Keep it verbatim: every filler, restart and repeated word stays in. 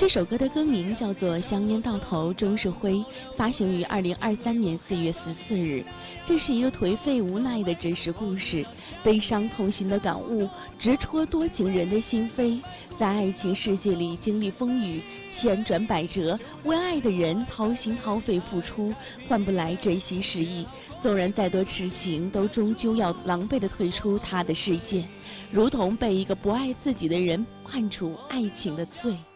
这首歌的歌名叫做《香烟到头终是灰》，发行于二零二三年四月十四日。这是一个颓废无奈的真实故事，悲伤痛心的感悟，直戳多情人的心扉。在爱情世界里经历风雨，千转百折，为爱的人掏心掏肺付出，换不来真心实意。纵然再多痴情，都终究要狼狈地退出他的世界，如同被一个不爱自己的人判处爱情的罪。